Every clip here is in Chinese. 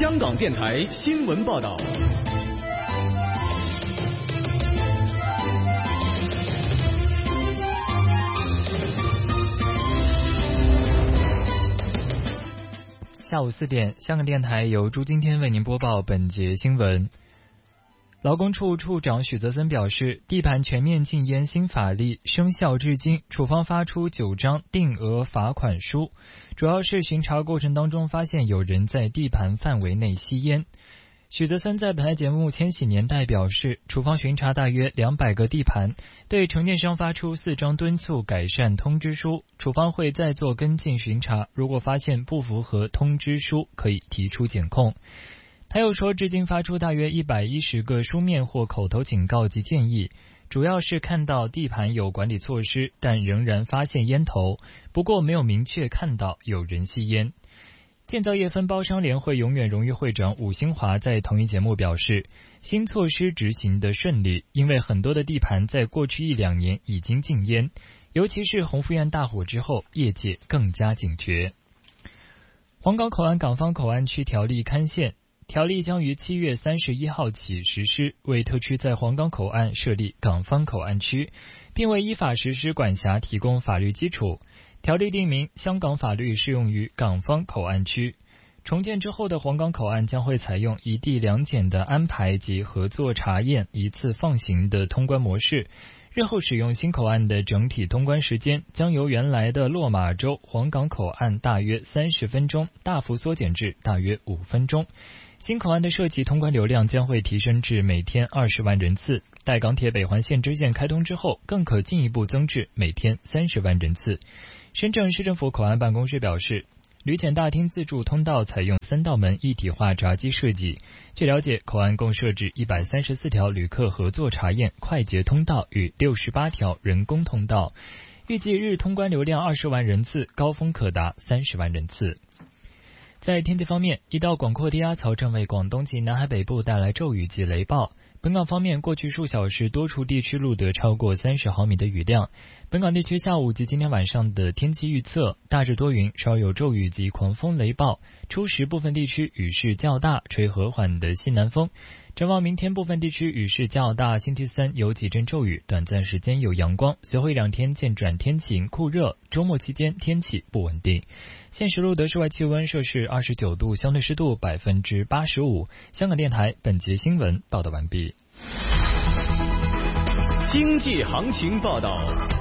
香港电台新闻报道。 下午4点，香港电台由朱今天为您播报本节新闻。劳工处处长许泽森表示，地盘全面禁烟新法例生效至今，处方发出9张定额罚款书，主要是巡查过程当中发现有人在地盘范围内吸烟。许泽森在本台节目《千禧年代》表示，处方巡查大约200个地盘，对承建商发出4张敦促改善通知书，处方会再做跟进巡查，如果发现不符合通知书，可以提出检控。他又说，至今发出大约110个书面或口头警告及建议，主要是看到地盘有管理措施，但仍然发现烟头，不过没有明确看到有人吸烟。建造业分包商联会永远荣誉会长伍新华在同一节目表示，新措施执行的顺利，因为很多的地盘在过去1-2年已经禁烟，尤其是鸿福苑大火之后，业界更加警觉。皇岗口岸港方口岸区条例刊宪，条例将于7月31号起实施，为特区在皇岗口岸设立港方口岸区，并为依法实施管辖提供法律基础。条例定明，香港法律适用于港方口岸区。重建之后的皇岗口岸将会采用一地两检的安排及合作查验一次放行的通关模式。日后使用新口岸的整体通关时间将由原来的落马洲皇岗口岸大约30分钟大幅缩减至大约5分钟。新口岸的设计通关流量将会提升至每天20万人次，待港铁北环线支线开通之后，更可进一步增至每天30万人次。深圳市政府口岸办公室表示，旅检大厅自助通道采用3道门一体化闸机设计。据了解，口岸共设置134条旅客合作查验快捷通道与68条人工通道，预计日通关流量20万人次，高峰可达30万人次。在天气方面，一道广阔低压槽正为广东及南海北部带来骤雨及雷暴。本港方面，过去数小时多处地区录得超过30毫米的雨量。本港地区下午及今天晚上的天气预测，大致多云，稍有骤雨及狂风雷暴，初时部分地区雨势较大，吹和缓的西南风。展望明天部分地区雨势较大，星期3有几阵骤雨，短暂时间有阳光，随后1-2天渐转天晴酷热，周末期间天气不稳定。现时录得室外气温摄氏29度，相对湿度85%。香港电台本节新闻报道完毕。 经济行情报道。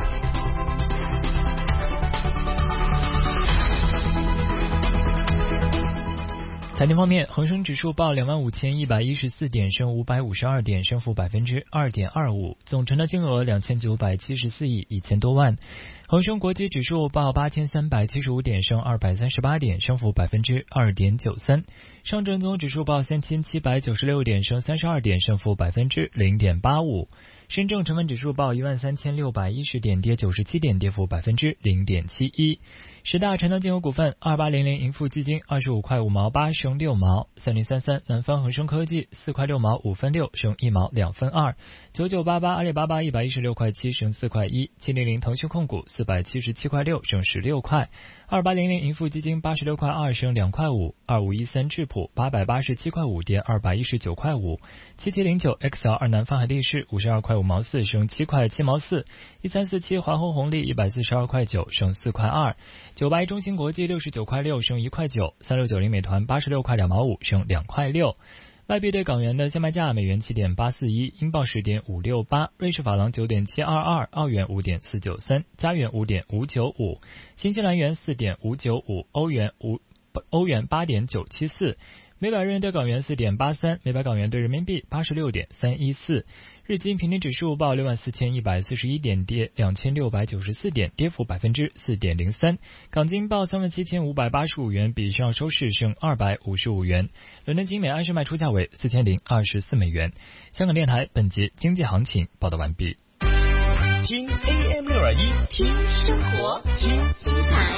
财经方面，恒生指数报25,114点，升552点，升幅2.25%，总成交金额2974亿1000多万。恒生国际指数报8375点，升238点，升幅2.93%。上证综合指数报3796点，升32点，升幅0.85%。深证成分指数报13610点，跌97点，跌幅0.71%。十大成交金额股份：2800盈富基金25块5毛8升6毛，3033南方恒生科技4块6毛5分6升1毛2分2，9988阿里巴巴116块7升4块1，700腾讯控股477块6升16块，2800盈富基金86块2升2块5，2513智普887块5跌219块5，7709 XL2南方海力士52块5毛4升7块7毛4，1347华虹红利142块9升4块2，981中芯国际69块6升1块9，3690美团86块2毛5升2块6。外币对港元的现卖价：美元7.841，英镑10.568，瑞士法郎9.722，澳元5.493，加元5.595，新西兰元4.595，欧元8.974。每百日元对港元4.83，每百港元对人民币86.314。日经平均指数报64141点，跌2694点，跌幅4.03%。港金报37585元，比上收市升255元。伦敦金每安士卖出价为4024美元。香港电台本节经济行情报道完毕。 听 AM621， 听生活，听精彩。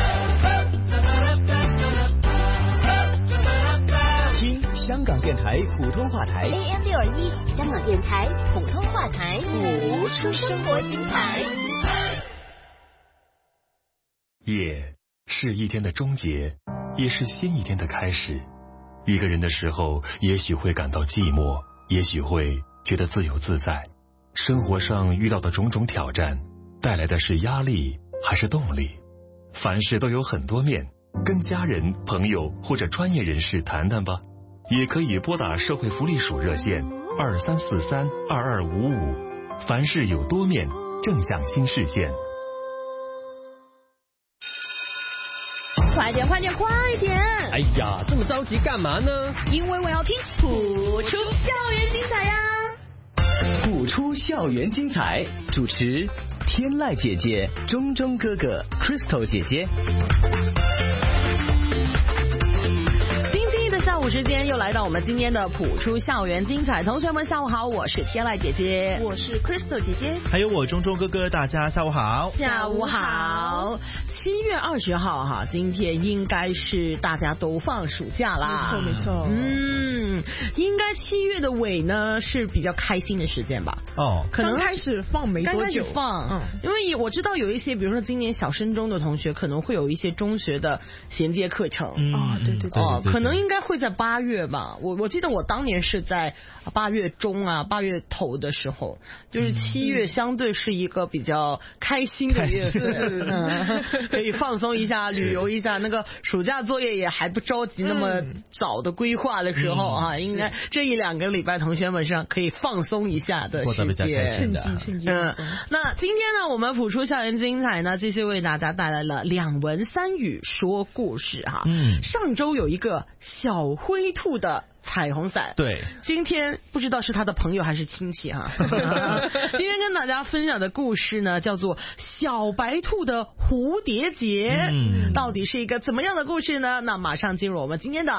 听香港电台普通话台 AM621，香港电台普通话台，谱出生活精彩。 夜是一天的终结，也是新一天的开始。 一个人的时候，也许会感到寂寞，也许会觉得自由自在。生活上遇到的种种挑战，带来的是压力还是动力？凡事都有很多面，跟家人、朋友或者专业人士谈谈吧。也可以拨打社会福利署热线23432255。凡事有多面，正向新视线。 快点快点快点！ 哎呀，这么着急干嘛呢？ 因为我要听谱出校园精彩呀！ 谱出校园精彩，主持天籁姐姐、钟钟哥哥、Crystal 姐姐。 下午时间又来到我们今天的谱出校园精彩，同学们下午好，我是天籁姐姐， 我是 Crystal 姐姐， 还有我钟钟哥哥，大家下午好。 下午好。7月20号哈，今天应该是大家都放暑假啦， 没错。 应该7月的尾呢是比较开心的时间吧？ 哦，可能开始放没多久， 刚开始放，因为我知道有一些，比如说今年小升中的同学可能会有一些中学的衔接课程， 对， 可能应该会在8月吧。我记得我当年是在8月中啊，8月头的时候，就是7月相对是一个比较开心的月份，可以放松一下，旅游一下，那个暑假作业也还不着急那么早的规划的时候啊，应该这1-2个礼拜同学们上可以放松一下的时间， 趁机。 那今天呢，我们谱出校园精彩呢，继续为大家带来了2文3语说故事哈。上周有一个小灰兔的彩虹伞， 对， 今天不知道是他的朋友还是亲戚哈。今天跟大家分享的故事呢，叫做小白兔的蝴蝶结，到底是一个怎么样的故事呢？那马上进入我们今天的